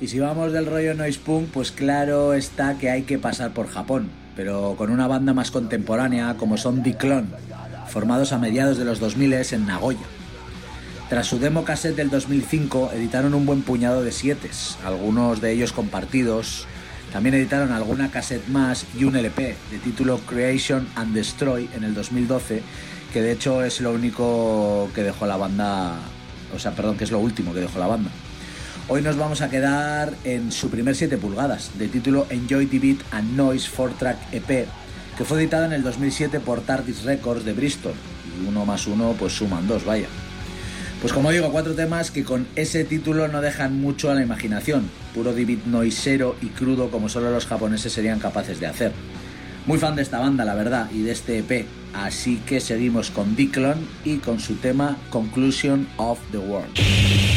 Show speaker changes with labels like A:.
A: Y si vamos del rollo noise punk, pues claro está que hay que pasar por Japón, pero con una banda más contemporánea como son Diclone, formados a mediados de los 2000 en Nagoya. Tras su demo cassette del 2005 editaron un buen puñado de 7s, algunos de ellos compartidos. También editaron alguna cassette más y un LP de título Creation and Destroy en el 2012, que de hecho es lo único que dejó la banda, que es lo último que dejó la banda. Hoy nos vamos a quedar en su primer 7 pulgadas, de título Enjoy the Beat and Noise 4-track EP, que fue editado en el 2007 por Tardis Records de Bristol, y 1 más 1 pues suman 2, vaya. Pues como digo, 4 temas que con ese título no dejan mucho a la imaginación, puro D-beat noisero y crudo como solo los japoneses serían capaces de hacer. Muy fan de esta banda, la verdad, y de este EP, así que seguimos con Diclone y con su tema Conclusion of the World.